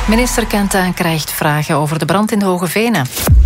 Minister Quentin krijgt vragen over de brand in de Hoge Venen.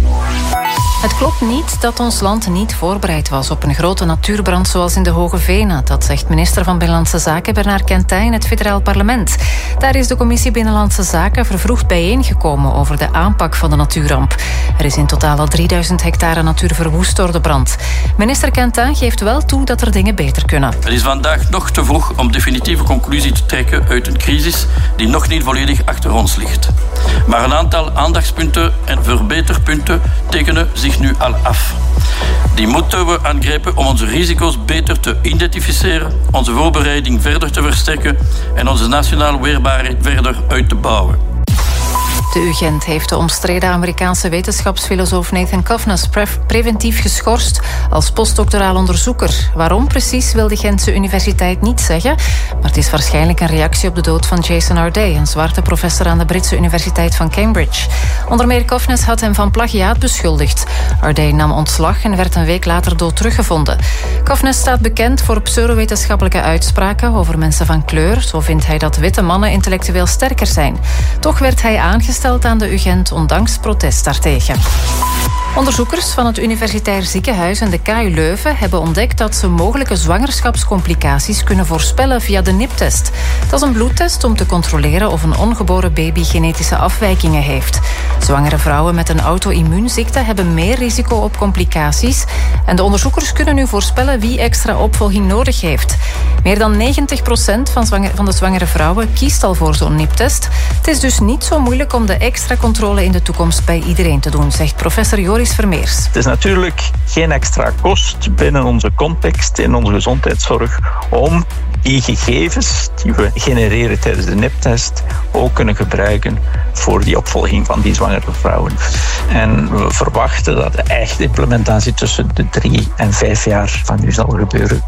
Het klopt niet dat ons land niet voorbereid was op een grote natuurbrand zoals in de Hoge Venen. Dat zegt minister van Binnenlandse Zaken Bernard Quentin in het federaal parlement. Daar is de commissie Binnenlandse Zaken vervroegd bijeengekomen over de aanpak van de natuurramp. Er is in totaal al 3000 hectare natuur verwoest door de brand. Minister Quentin geeft wel toe dat er dingen beter kunnen. Het is vandaag nog te vroeg om definitieve conclusie te trekken uit een crisis die nog niet volledig achter ons ligt. Maar een aantal aandachtspunten en verbeterpunten tekenen zich nu al af. Die moeten we aangrijpen om onze risico's beter te identificeren, onze voorbereiding verder te versterken en onze nationale weerbaarheid verder uit te bouwen. De UGent heeft de omstreden Amerikaanse wetenschapsfilosoof Nathan Kovnes preventief geschorst als postdoctoraal onderzoeker. Waarom precies wil de Gentse universiteit niet zeggen, maar het is waarschijnlijk een reactie op de dood van Jason Arday, een zwarte professor aan de Britse Universiteit van Cambridge. Onder meer Kovnes had hem van plagiaat beschuldigd. Arday nam ontslag en werd een week later dood teruggevonden. Kovnes staat bekend voor pseudowetenschappelijke uitspraken over mensen van kleur. Zo vindt hij dat witte mannen intellectueel sterker zijn. Toch werd hij aangesteld aan de UGent ondanks protest daartegen. Onderzoekers van het Universitair Ziekenhuis en de KU Leuven hebben ontdekt dat ze mogelijke zwangerschapscomplicaties kunnen voorspellen via de NIPT-test. Dat is een bloedtest om te controleren of een ongeboren baby genetische afwijkingen heeft. Zwangere vrouwen met een auto-immuunziekte hebben meer risico op complicaties en de onderzoekers kunnen nu voorspellen wie extra opvolging nodig heeft. Meer dan 90% van de zwangere vrouwen kiest al voor zo'n NIPT-test. Het is dus niet zo moeilijk om de extra controle in de toekomst bij iedereen te doen, zegt professor Joris Vermeers. Het is natuurlijk geen extra kost binnen onze context in onze gezondheidszorg om die gegevens die we genereren tijdens de NIPT-test ook kunnen gebruiken voor die opvolging van die zwangere vrouwen. En we verwachten dat de echte implementatie tussen de 3 en 5 jaar van nu zal gebeuren.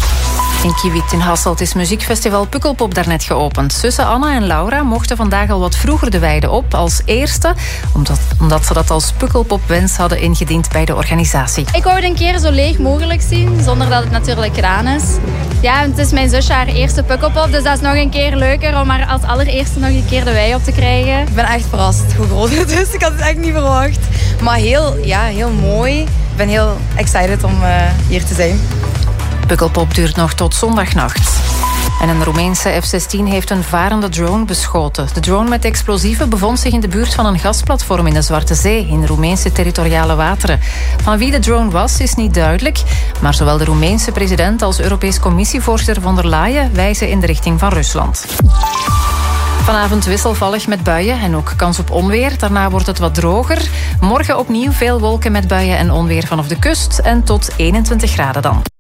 In Kiewiet in Hasselt is muziekfestival Pukkelpop daarnet geopend. Zussen Anna en Laura mochten vandaag al wat vroeger de weide op als eerste, omdat ze dat als Pukkelpop-wens hadden ingediend bij de organisatie. Ik wou het een keer zo leeg mogelijk zien, zonder dat het natuurlijk gedaan is. Ja, het is mijn zusje haar eerste Pukkelpop, dus dat is nog een keer leuker om haar als allereerste nog een keer de wei op te krijgen. Ik ben echt verrast hoe groot het is. Ik had het echt niet verwacht. Maar heel mooi. Ik ben heel excited om hier te zijn. Pukkelpop duurt nog tot zondagnacht. En een Roemeense F-16 heeft een varende drone beschoten. De drone met explosieven bevond zich in de buurt van een gasplatform in de Zwarte Zee, in Roemeense territoriale wateren. Van wie de drone was, is niet duidelijk, maar zowel de Roemeense president als Europees Commissievoorzitter von der Leyen wijzen in de richting van Rusland. Vanavond wisselvallig met buien en ook kans op onweer. Daarna wordt het wat droger. Morgen opnieuw veel wolken met buien en onweer vanaf de kust en tot 21 graden dan.